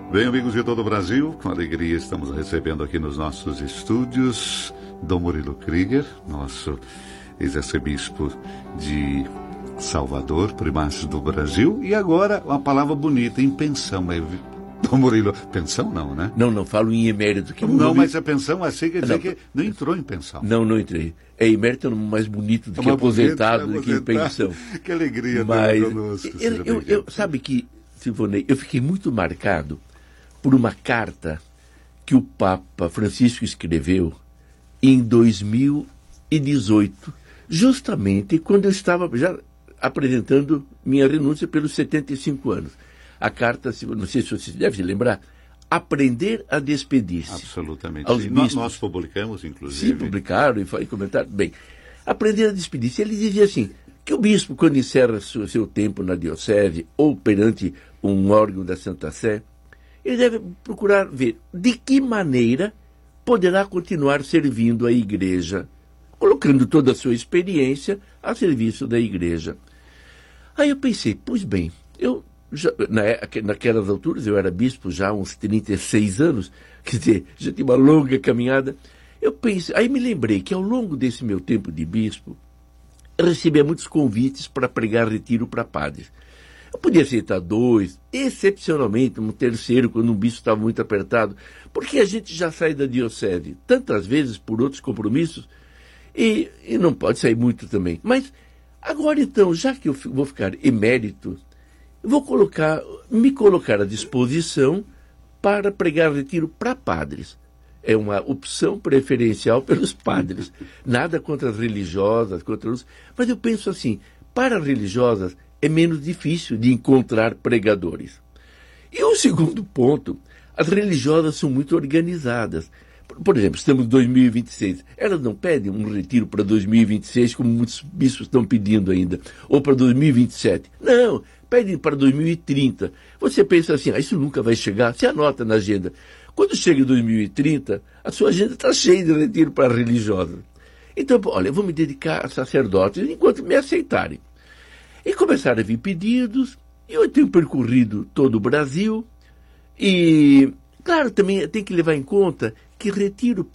Bem, amigos de todo o Brasil, com alegria estamos recebendo aqui nos nossos estúdios Dom Murilo Krieger, nosso ex-arcebispo de Salvador, primaz do Brasil, e agora uma palavra bonita, em pensão. Dom Murilo, pensão não, né? Não, falo em emérito. Que não, mas a pensão assim quer dizer que não entrou em pensão. Não entrei. Emérito é mais bonito do que aposentado, do que em pensão. Que alegria mas conosco. Sabe que, Silvonei, eu fiquei muito marcado por uma carta que o Papa Francisco escreveu em 2018, justamente quando eu estava já apresentando minha renúncia pelos 75 anos. A carta, não sei se você deve se lembrar, Aprender a Despedir-se. Absolutamente. Aos bispos. Nós publicamos, inclusive. Sim, publicaram e comentaram. Bem, Aprender a Despedir-se. Ele dizia assim, que o bispo, quando encerra seu tempo na diocese ou perante um órgão da Santa Sé, ele deve procurar ver de que maneira poderá continuar servindo a Igreja, colocando toda a sua experiência a serviço da Igreja. Aí eu pensei, pois bem, naquelas alturas, eu era bispo já há uns 36 anos, quer dizer, já tinha uma longa caminhada. Eu pensei, aí me lembrei que ao longo desse meu tempo de bispo, eu recebia muitos convites para pregar retiro para padres. Eu podia aceitar 2, excepcionalmente um terceiro, quando um bispo estava muito apertado, porque a gente já sai da diocese tantas vezes por outros compromissos e não pode sair muito também. Mas agora então, já que eu vou ficar emérito, eu vou me colocar à disposição para pregar retiro para padres. É uma opção preferencial pelos padres. Nada contra as religiosas, mas eu penso assim, para religiosas é menos difícil de encontrar pregadores. E o segundo ponto, as religiosas são muito organizadas. Por exemplo, estamos em 2026. Elas não pedem um retiro para 2026, como muitos bispos estão pedindo ainda, ou para 2027. Não, pedem para 2030. Você pensa assim, isso nunca vai chegar, você anota na agenda. Quando chega em 2030, a sua agenda está cheia de retiro para religiosas. Então, olha, eu vou me dedicar a sacerdotes enquanto me aceitarem. E começaram a vir pedidos, e eu tenho percorrido todo o Brasil, e, claro, também tem que levar em conta que retiro